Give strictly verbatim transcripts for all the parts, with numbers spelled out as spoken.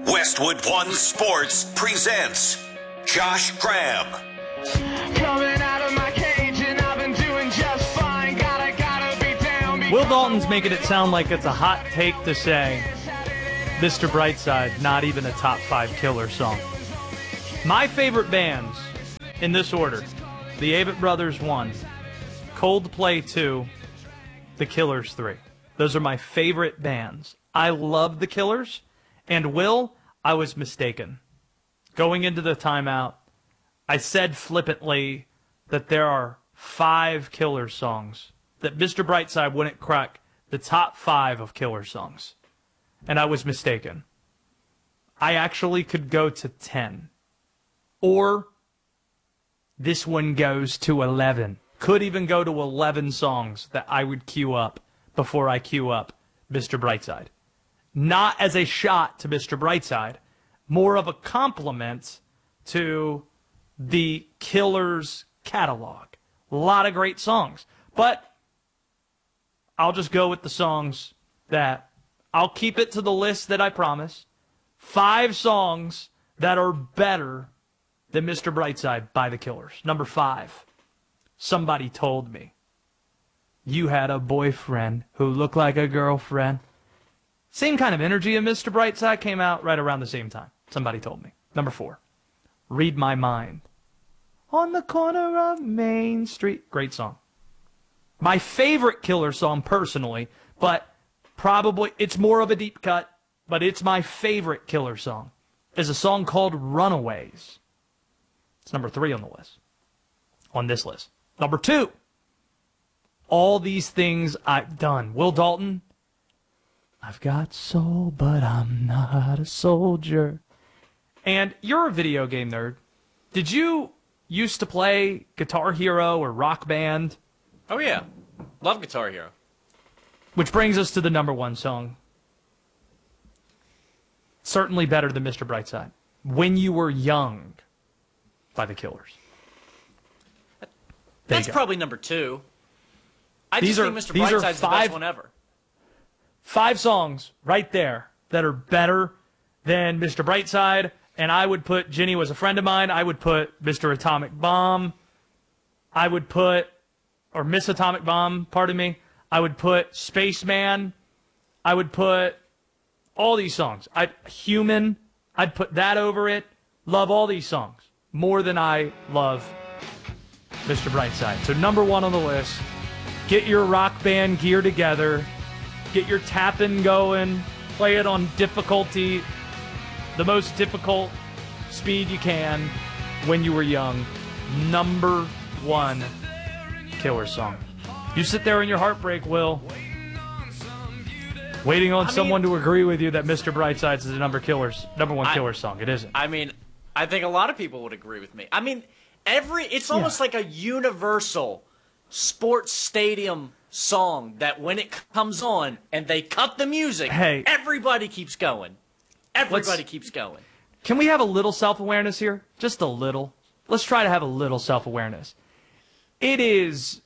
Westwood One Sports presents Josh Graham. Coming out of my cage and I've been doing just fine. Gotta, gotta be down. Will Dalton's making it sound like it's a hot take to say Mister Brightside, not even a top five Killer song. My favorite bands, in this order, the Avett Brothers one, Coldplay two, The Killers three. Those are my favorite bands. I love The Killers, and Will, I was mistaken. Going into the timeout, I said flippantly that there are five Killers songs, that Mister Brightside wouldn't crack the top five of Killers songs. And I was mistaken. I actually could go to ten. Or this one goes to eleven. Could even go to eleven songs that I would queue up before I queue up Mister Brightside. Not as a shot to Mister Brightside, more of a compliment to the Killers catalog. A lot of great songs. But I'll just go with the songs that I'll keep it to the list that I promised. Five songs that are better than Mister Brightside by the Killers. Number five, Somebody Told Me. You had a boyfriend who looked like a girlfriend. Same kind of energy in Mister Brightside, came out right around the same time. Somebody Told Me. Number four, Read My Mind. On the corner of Main Street. Great song. My favorite Killer song personally, but probably it's more of a deep cut, but it's my favorite Killer song, is a song called Runaways. It's number three on the list. On this list. Number two, All These Things I've Done. Will Dalton. I've got soul, but I'm not a soldier. And you're a video game nerd. Did you used to play Guitar Hero or Rock Band? Oh, yeah. Love Guitar Hero. Which brings us to the number one song. Certainly better than Mister Brightside. When You Were Young by the Killers. There That's probably number two. I These just are- think Mister these are Brightside's the five- best one ever. Five songs right there that are better than Mister Brightside. And I would put Jenny Was a Friend of Mine. I would put Mister Atomic Bomb. I would put, or Miss Atomic Bomb, pardon me. I would put Spaceman. I would put all these songs. I Human. I'd put that over it. Love all these songs more than I love Mister Brightside. So number one on the list. Get your Rock Band gear together. Get your tapping going. Play it on difficulty, the most difficult speed you can. When You Were Young. Number one Killer song. You sit there in your heartbreak, Will, waiting on I someone mean, to agree with you that Mister Brightside's is the number Killers, number one I- Killer song. It isn't. I mean, I think a lot of people would agree with me. I mean, every it's almost Yeah. like a universal sports stadium song that when it comes on and they cut the music, Hey. everybody keeps going. Everybody keeps going. Can we have a little self-awareness here? Just a little. Let's try to have a little self-awareness. It is...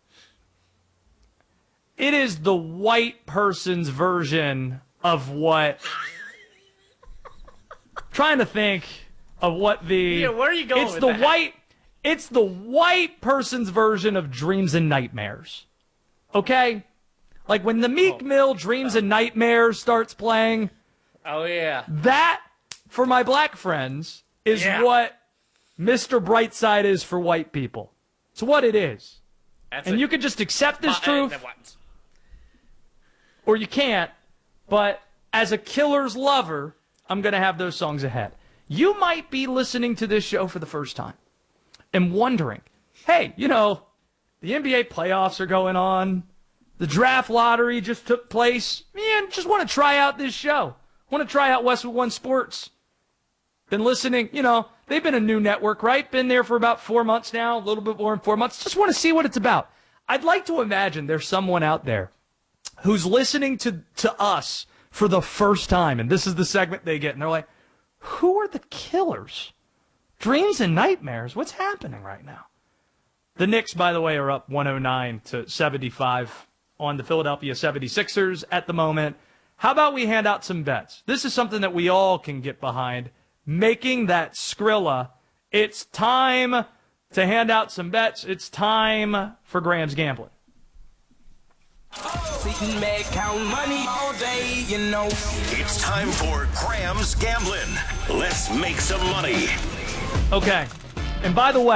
It is the white person's version of what... trying to think of what the... Yeah, where are you going It's with the that? white... It's the white person's version of Dreams and Nightmares. Okay? Like when the Meek Mill Dreams and Nightmares starts playing... Oh, yeah. That, for my black friends, is Yeah. what Mister Brightside is for white people. It's what it is. That's And a- you can just accept this Uh, uh, truth, what? or you can't. But as a Killers lover, I'm going to have those songs ahead. You might be listening to this show for the first time and wondering, hey, you know, the N B A playoffs are going on. The draft lottery just took place. Man, just want to try out this show. Want to try out Westwood One Sports. Been listening, you know, they've been a new network, right? Been there for about four months now, a little bit more than four months. Just want to see what it's about. I'd like to imagine there's someone out there who's listening to, to us for the first time, and this is the segment they get, and they're like, who are the Killers? Dreams and Nightmares? What's happening right now? The Knicks, by the way, are up one oh nine to seventy-five on the Philadelphia seventy-sixers at the moment. How about we hand out some bets? This is something that we all can get behind. Making that Skrilla. It's time to hand out some bets. It's time for Graham's Gambling. It's time for Graham's Gambling. Let's make some money. Okay. And by the way,